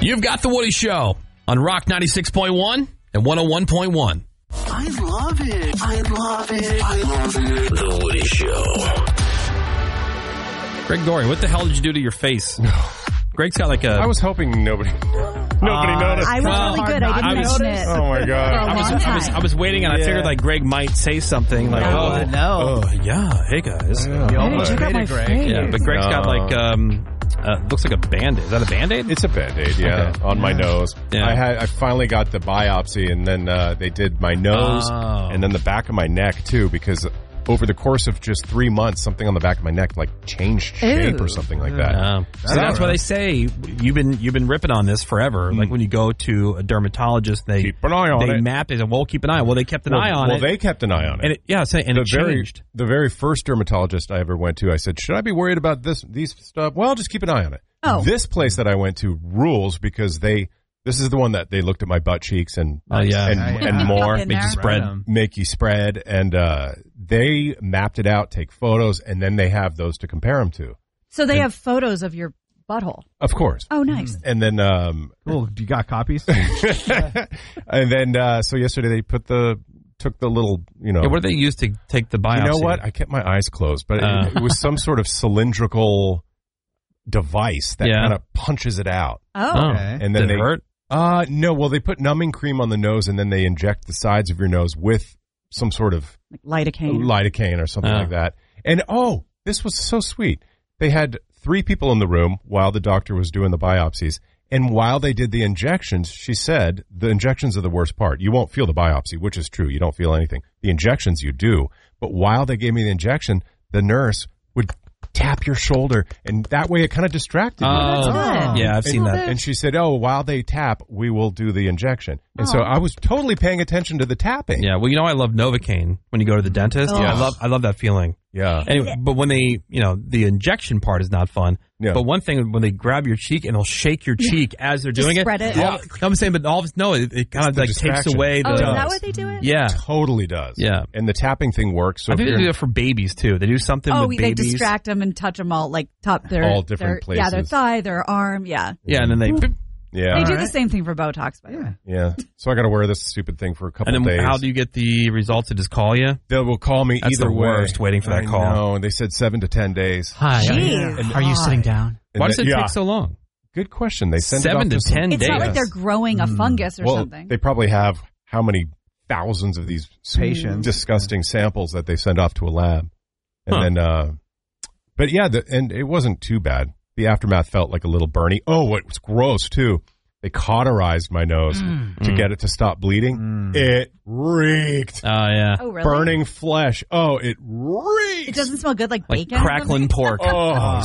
You've got The Woody Show on Rock 96.1 and 101.1. I love it. I love it. I love it. The Woody Show. Greg Gorey, what the hell did you do to your face? Greg's got like a... I was hoping nobody noticed. I was really good. I didn't mention it. Oh, my God. I was waiting, and I figured like Greg might say something like, no. Yeah, hey guys. You almost check out made my it, Greg. face. Yeah, but Greg's got like, looks like a Band-Aid. Is that a Band-Aid? It's a Band-Aid, yeah, Okay. on my nose. Yeah. I finally got the biopsy, and then they did my nose and then the back of my neck, too, because over the course of just 3 months, something on the back of my neck like changed shape or something like that. That's why they say you've been ripping on this forever. Like when you go to a dermatologist, they keep an eye on it. map it. Well, keep an eye. Well, they kept an eye on it. Well, they kept an eye on it. And it changed. The very first dermatologist I ever went to, I said, should I be worried about these stuff? Well, just keep an eye on it. Oh. This place that I went to rules because this is the one that they looked at my butt cheeks and more. Been Make you there. spread. Make you spread. And they mapped it out, take photos, and then they have those to compare them to. So they have photos of your butthole. Of course. Oh, nice. And then, Cool. You got copies? and then, so yesterday they took the little, Yeah, what do they use to take the biopsy? You know what? I kept my eyes closed, but it was some sort of cylindrical device that kind of punches it out. Oh. Okay. And then Did it hurt? No, well, they put numbing cream on the nose and then they inject the sides of your nose with some sort of Like lidocaine or something like that. And this was so sweet. They had 3 people in the room while the doctor was doing the biopsies. And while they did the injections, she said, the injections are the worst part. You won't feel the biopsy, which is true. You don't feel anything. The injections you do. But while they gave me the injection, the nurse would tap your shoulder, and that way it kind of distracted you. That's good. Yeah, I've seen that. And she said, while they tap, we will do the injection. And so I was totally paying attention to the tapping. Yeah, well, I love Novocaine when you go to the dentist. Oh. Yeah, I love that feeling. Yeah. Anyway, but when they, the injection part is not fun. Yeah. But one thing, when they grab your cheek and they'll shake your cheek as they're doing spread it. it. I'm saying, but it kind of the like takes distraction. away the. Oh, is that what they do it? Yeah. Totally does. Yeah. And the tapping thing works. So I think they do that for babies too. They do something with they babies. distract them and touch them all, like top their All different their, Yeah, places. their thigh, their arm. Yeah, Yeah, and then they. Yeah. they do the same thing for Botox. By the way. Yeah. So I got to wear this stupid thing for a couple And then days. how do you get the results? To just call you? They will call me That's either the way. worst, waiting for that I call. know. They said 7 to 10 days. Hi. Jeez. Are you sitting down? And Why does it yeah. take so long? Good question. They send 7 it off to 10 It's days. not like they're growing a fungus or well, something. they probably have how many thousands of these Patients. disgusting samples that they send off to a lab. And then, but yeah, and it wasn't too bad. The aftermath felt like a little burny. Oh, it was gross too. They cauterized my nose to get it to stop bleeding. It reeked. Oh, yeah. Oh, really? Burning flesh. Oh, it reeked. It doesn't smell good like Like bacon. or crackling something? pork. Oh,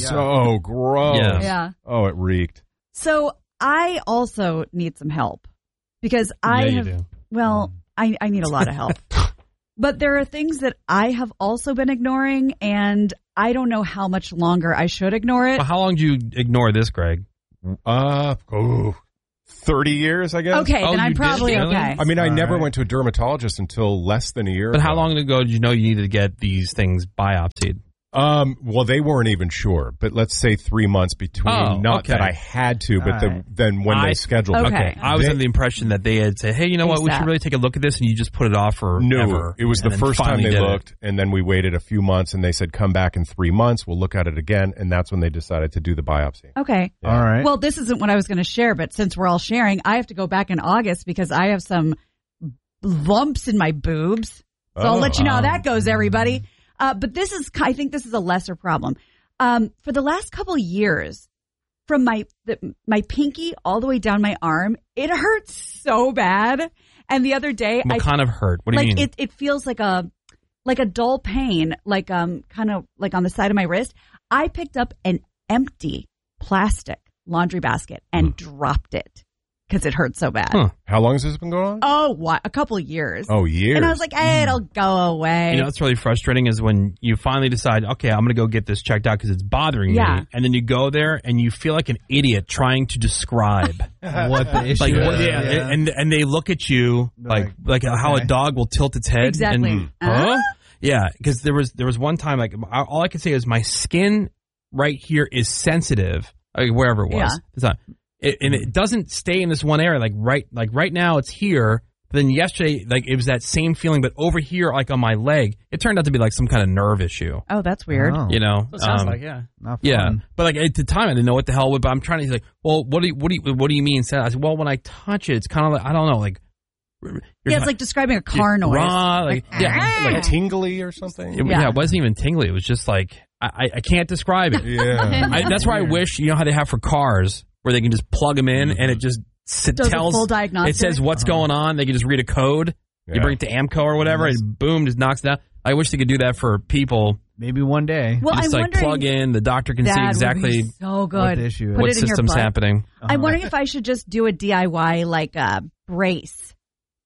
so gross. Yeah. Yeah. Oh, it reeked. So I also need some help because I you have. do. Well, I need a lot of help. But there are things that I have also been ignoring, and I don't know how much longer I should ignore it. Well, how long do you ignore this, Greg? 30 years, I guess. Okay, Oh, then I'm you did? probably Really? okay. I mean, I never right. went to a dermatologist until less than a year But ago. how long ago did you know you needed to get these things biopsied? Well, they weren't even sure, but let's say 3 months between. Oh, Not okay. that I had to, but Right. then when they scheduled it. Okay. I was under the impression that they had said, hey, you know what, we should ASAP. really take a look at this, and you just put it off for No, ever. it was And the then first time finally they did it. looked, and then we waited a few months, and they said, come back in 3 months, we'll look at it again, and that's when they decided to do the biopsy. Okay. Yeah. All right. Well, this isn't what I was going to share, but since we're all sharing, I have to go back in August because I have some lumps in my boobs. So I'll let you know how that goes, everybody. But I think this is a lesser problem. For the last couple years, from my pinky all the way down my arm, it hurts so bad. And the other day, What kind of hurt? What do you mean? It feels like a dull pain, kind of like on the side of my wrist. I picked up an empty plastic laundry basket and dropped it because it hurt so bad. Huh. How long has this been going on? Oh, what? A couple of years. Oh, years. And I was like, it'll go away. You know what's really frustrating is when you finally decide, okay, I'm going to go get this checked out because it's bothering Yeah. me. And then you go there and you feel like an idiot trying to describe. what the issue Like, is. and they look at you like how a dog will tilt its head. Exactly. And, huh? Yeah, because there was one time, like, all I can say is my skin right here is sensitive, like, wherever it was. Yeah. It's not. and it doesn't stay in this one area. Like right now, it's here. But then yesterday, like it was that same feeling, but over here, like on my leg, it turned out to be like some kind of nerve issue. Oh, that's weird. Oh. You know, It sounds like, yeah. Not fun. yeah. But like at the time, I didn't know what the hell. But I'm trying to like, well, what do you mean? I said, well, when I touch it, it's kind of like I don't know, like. Yeah, it's like describing a car noise. Raw, like tingly or something. It wasn't even tingly. It was just like I can't describe it. Yeah, that's why I wish how they have for cars where they can just plug them in and it just Does tells a full diagnostic? It says what's going on. They can just read a code. Yeah. You bring it to Amco or whatever, and boom, just knocks it out. I wish they could do that for people. Maybe one day. Well, Just I'm like wondering, plug in, the doctor can see that would exactly be so what good. the issue is. Put what it in your system's butt. happening. I'm wondering if I should just do a DIY like a brace.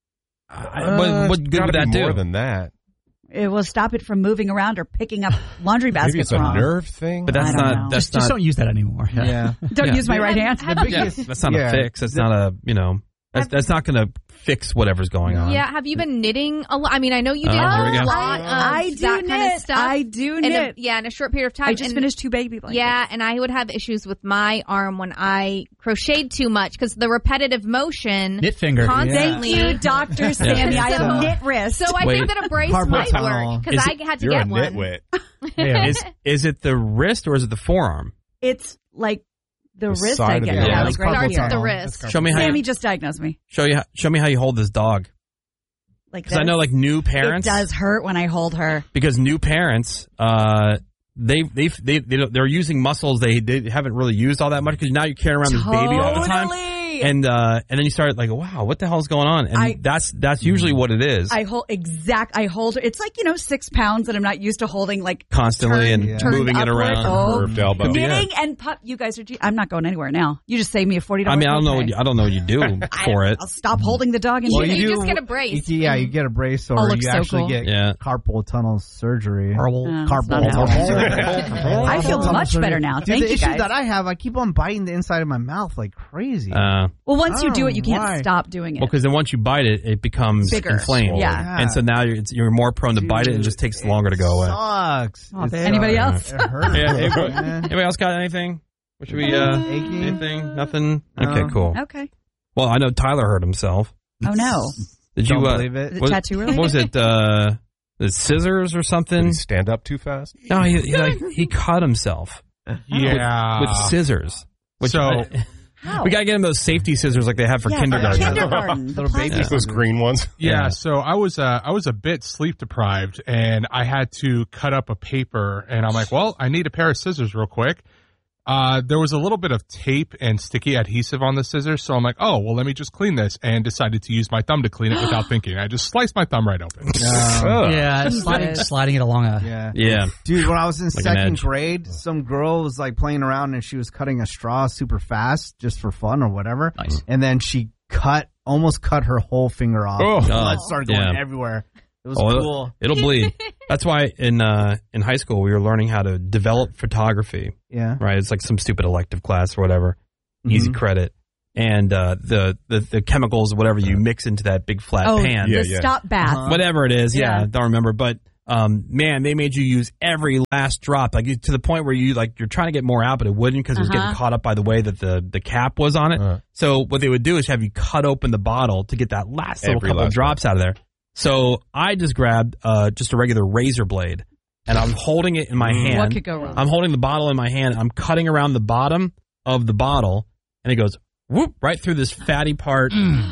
What good would that do? More than that. It will stop it from moving around or picking up laundry Maybe baskets it's a wrong. nerve thing. But that's I don't not. know. That's Just not. don't use that anymore. Yeah. Don't Yeah. use my right hand. Yeah, that's not a fix. That's not a. That's not going to fix whatever's going on. Yeah, have you been knitting a lot? I mean, I know you did Here we a go. lot of I do that knit. kind of stuff. I do knit. In a short period of time. I just finished 2 baby blankets. Yeah, and I would have issues with my arm when I crocheted too much because the repetitive motion Knit finger. constantly. Thank you, Dr. Sammy. I have knit wrist. So I Wait. think that a brace Carpal might tunnel. work because Is I had to You're get a one. nitwit. Yeah. Is it the wrist or is it the forearm? It's like the wrist, side I of guess. the Yeah, arm. like It's right carpal Starts here. at the tunnel. wrist. Show me how. Sammy You, just diagnosed me. show me how you hold this dog. Like Because I know like new it parents. does hurt when I hold her. Because new parents, they're using muscles they haven't really used all that much because now you're carrying around this baby all the time. Totally. And then you start like, wow, what the hell's going on? And that's usually what it is. I hold her. It's like 6 pounds that I'm not used to holding like Constantly and turned moving it upward. around. Oh. Curved elbow. Could be it. Knitting and pup. You guys are. I'm not going anywhere now. You just saved me a $40. I mean, I don't know what you do for it. I'll stop holding the dog and Well, knitting. You just get a brace. You get a brace or Oh, looks you so actually cool. get Yeah. carpal tunnel surgery. it's Carpal not tunnel happening. I feel tunnel much surgery. better now. Dude, Thank the you, issue guys. that I have, I keep on biting the inside of my mouth like crazy. Well, once you do it, you can't Why? stop doing it. Well, because then once you bite it, it becomes Bigger. inflamed. Yeah. And so now you're more prone to bite it and it just takes longer to go away. Sucks. Oh, It anybody sucks. else? It hurts. Yeah, man. anybody else got anything? What should we, Aching? anything? Nothing? No. Okay, cool. Okay. Well, I know Tyler hurt himself. Oh no. Did Don't you, believe it. Is it what, tattoo related? what was it, the scissors or Did something? he stand up too fast? No, he cut himself. Yeah. With scissors. Which So- How? we gotta get him those safety scissors like they have for Yeah, kindergarten. Kindergarten. The Little baby plastic. Those green ones. Yeah, so I was a bit sleep deprived and I had to cut up a paper and I'm like, well, I need a pair of scissors real quick. There was a little bit of tape and sticky adhesive on the scissors, so I'm like, oh, well, let me just clean this, and decided to use my thumb to clean it without thinking. I just sliced my thumb right open. Yeah, sliding it along a. yeah. Yeah. Dude, when I was in Like an second edge. grade, some girl was like playing around and she was cutting a straw super fast just for fun or whatever. Nice. And then she almost cut her whole finger off. Oh. Blood started going Yeah. everywhere. It was Oh, cool. It'll bleed. That's why in high school we were learning how to develop photography. Yeah. Right, it's like some stupid elective class or whatever, easy credit, and the chemicals, whatever you mix into that big flat pan, the stop bath. whatever it is. Yeah, Yeah. don't remember, but man, they made you use every last drop, like to the point where you're trying to get more out, but it wouldn't because it was getting caught up by the way that the cap was on it. So what they would do is have you cut open the bottle to get that last little Every couple of last drops out of there. So I just grabbed just a regular razor blade, and I'm holding it in my hand. What could go wrong? I'm holding the bottle in my hand. I'm cutting around the bottom of the bottle, and it goes whoop right through this fatty part.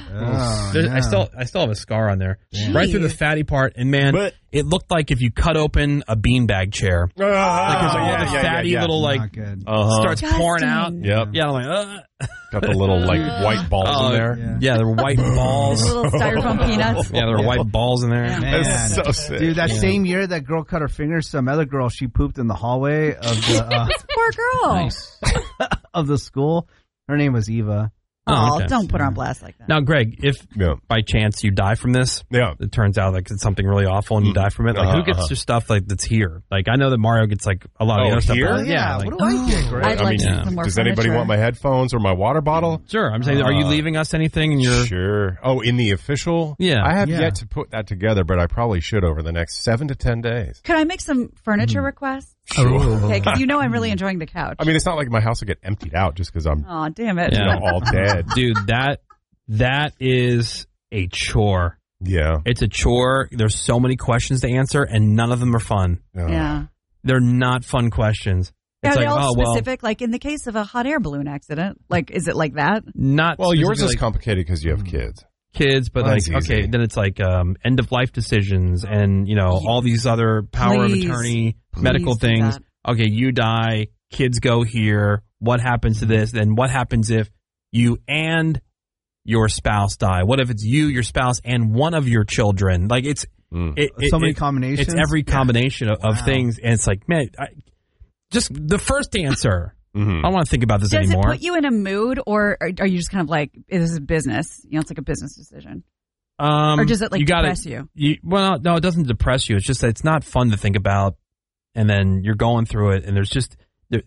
Oh, I still have a scar on there, right through the fatty part. And man, it looked like if you cut open a beanbag chair, like there's all the fatty little Not good. starts pouring out. Yep. Yeah, I'm like, Got the little white balls in there. Yeah, there were white balls. Little styrofoam peanuts. Yeah, there were white balls in there. Man. That's so sick. Dude, that same year that girl cut her finger, some other girl, she pooped in the hallway of the Poor girl. of the school. Her name was Eva. Oh, okay. don't put her on blast like that. Now, Greg, if by chance you die from this, it turns out like it's something really awful and you die from it, like who gets your stuff like that's here? Like I know that Mario gets like a lot of the other stuff. Here? Yeah, like, what do I get, Greg? I'd like some more does anybody furniture. want my headphones or my water bottle? Sure. I'm saying, are you leaving us anything in your... Sure. Oh, in the official? Yeah. I have yet to put that together, but I probably should over the next 7 to 10 days. Could I make some furniture requests? Sure. Okay, because you know I'm really enjoying the couch. I mean, it's not like my house will get emptied out just because I'm Oh, damn it. all dead. Dude, that is a chore. Yeah. It's a chore. There's so many questions to answer, and none of them are fun. Yeah. They're not fun questions. It's Are they like, all oh, well, specific? Like in the case of a hot air balloon accident, like is it like that? not Well, yours is specifically complicated because you have kids. kids, but Mine's like, okay, easy. then it's like end of life decisions and, all these other power Please. of attorney, medical Please do things. that. Okay, you die, kids go here. What happens to this? Then what happens if you and your spouse die? What if it's you, your spouse, and one of your children? Like it's So many combinations? It's every combination of things, and it's like, man, just the first answer. I don't want to think about this Does anymore. it put you in a mood, or are you just kind of like, this is business? It's like a business decision. Or does it like depress you? Well, no, it doesn't depress you. It's just that it's not fun to think about, and then you're going through it, and there's just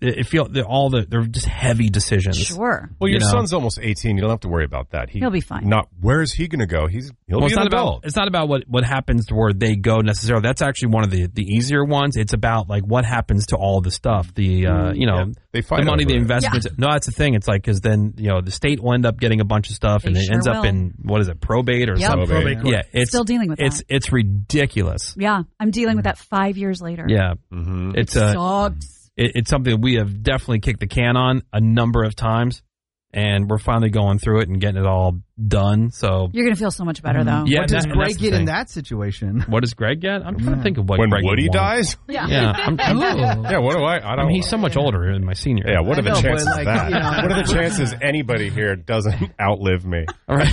they're just heavy decisions. Sure. Well, your son's almost 18. You don't have to worry about that. He'll be fine. Where is he going to go? He'll be it's an not adult. it's not about what happens to where they go necessarily. That's actually one of the easier ones. It's about like what happens to all the stuff. They fight the money, over the it. investments. Yeah. No, that's the thing. It's like because then the state will end up getting a bunch of stuff, and it ends up in what is it, probate or something? Probate. Yeah, it's still dealing with that. It's ridiculous. Yeah, I'm dealing with that 5 years later. Yeah, It sucks. It's something that we have definitely kicked the can on a number of times, and we're finally going through it and getting it all done. So You're going to feel so much better, though. Yeah, What does and Greg that's the get in thing. that situation? What does Greg get? I'm trying to think of what When Greg would Woody want. dies? Yeah. Yeah, Yeah, what do I don't mean, he's so much older than my senior. Yeah, what are the I know, chances but, of like, that? What are the chances anybody here doesn't outlive me? All right.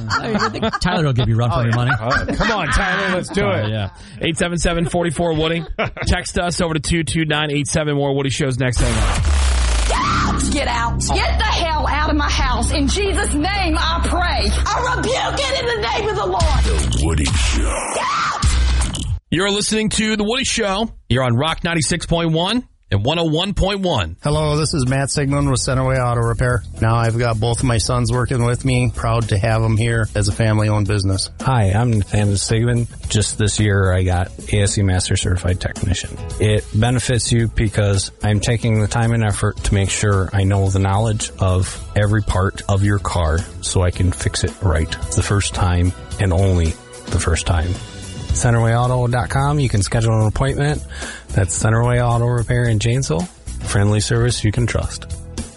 Tyler will give you a run for your money. Come on, Tyler, let's do it. Yeah. 877-44-WOODY. Text us over to 22987. More Woody shows next. Hang on. Get out. Get the hell out of my house. In Jesus' name, I pray. I rebuke it in the name of the Lord. The Woody Show. You're listening to The Woody Show. You're on Rock 96.1 and 101.1. Hello, this is Matt Sigmund with Centerway Auto Repair. Now I've got both of my sons working with me. Proud to have them here as a family-owned business. Hi, I'm Nathaniel Sigmund. Just this year, I got ASE Master Certified Technician. It benefits you because I'm taking the time and effort to make sure I know the knowledge of every part of your car so I can fix it right the first time and only the first time. CenterwayAuto.com. You can schedule an appointment. That's Centerway Auto Repair in Janesville. Friendly service you can trust.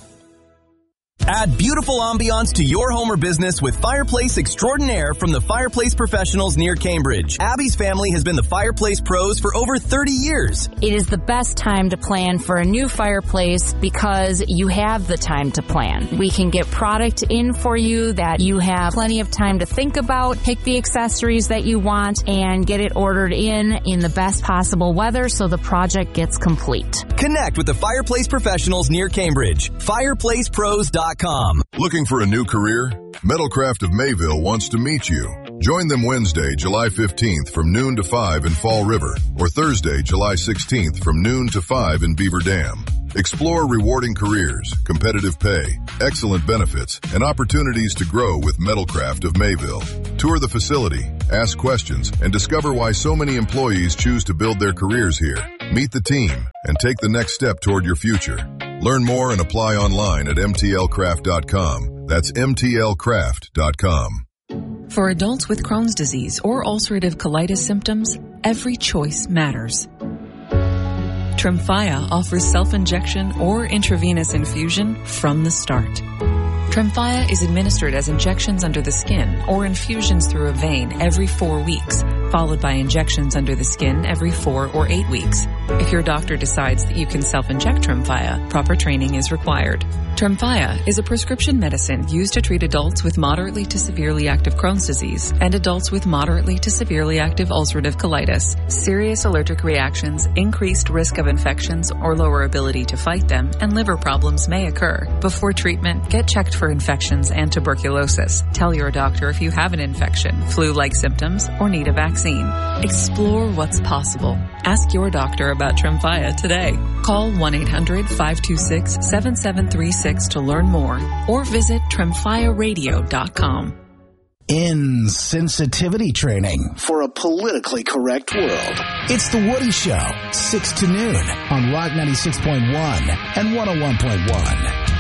Add beautiful ambiance to your home or business with Fireplace Extraordinaire from the Fireplace Professionals near Cambridge. Abby's family has been the Fireplace Pros for over 30 years. It is the best time to plan for a new fireplace because you have the time to plan. We can get product in for you that you have plenty of time to think about, pick the accessories that you want, and get it ordered in the best possible weather so the project gets complete. Connect with the Fireplace Professionals near Cambridge. FireplacePros.com. Looking for a new career? Metalcraft of Mayville wants to meet you. Join them Wednesday, July 15th from noon to 5 in Fall River, or Thursday, July 16th from noon to 5 in Beaver Dam. Explore rewarding careers, competitive pay, excellent benefits, and opportunities to grow with Metalcraft of Mayville. Tour the facility, ask questions, and discover why so many employees choose to build their careers here. Meet the team and take the next step toward your future. Learn more and apply online at mtlcraft.com. That's mtlcraft.com. For adults with Crohn's disease or ulcerative colitis symptoms, every choice matters. Tremfya offers self-injection or intravenous infusion from the start. Tremfya is administered as injections under the skin or infusions through a vein every 4 weeks, followed by injections under the skin every 4 or 8 weeks. If your doctor decides that you can self-inject Tremfya, proper training is required. Tremfya is a prescription medicine used to treat adults with moderately to severely active Crohn's disease and adults with moderately to severely active ulcerative colitis. Serious allergic reactions, increased risk of infections or lower ability to fight them, and liver problems may occur. Before treatment, get checked for infections and tuberculosis. Tell your doctor if you have an infection, flu-like symptoms, or need a vaccine. Explore what's possible. Ask your doctor about Tremfya today. Call 1-800-526-7736 to learn more or visit TremfyaRadio.com. Insensitivity training for a politically correct world. It's The Woody Show, 6 to noon on Rock 96.1 and 101.1.